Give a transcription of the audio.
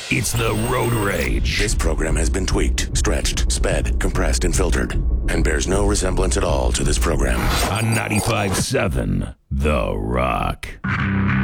It's the Road Rage. This program has been tweaked, stretched, sped, compressed, and filtered, and bears no resemblance at all to this program. On 95.7 The Rock.